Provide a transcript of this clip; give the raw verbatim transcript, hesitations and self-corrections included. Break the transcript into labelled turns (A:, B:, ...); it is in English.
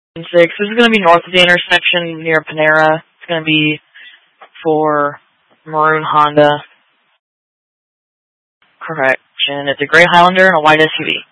A: Six. This is going to be north of the intersection near Panera. It's going to be for maroon Honda. Correction. It's a gray Highlander and a white S U V.